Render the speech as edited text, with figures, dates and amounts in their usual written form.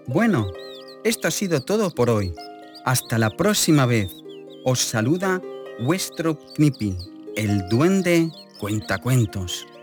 Bueno, esto ha sido todo por hoy. Hasta la próxima vez. Os saluda vuestro Knipi, el duende cuentacuentos.